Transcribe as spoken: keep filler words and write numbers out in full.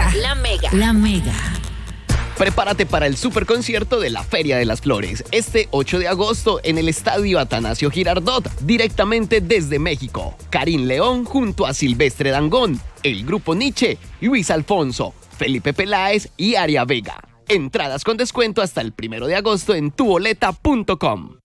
Mega. La Mega. La Mega. Prepárate para el superconcierto de la Feria de las Flores, este ocho de agosto en el Estadio Atanasio Girardot, directamente desde México. Karim León junto a Silvestre Dangond, el Grupo Nietzsche, Luis Alfonso, Felipe Peláez y Aria Vega. Entradas con descuento hasta el primero de agosto en tu boleta punto com.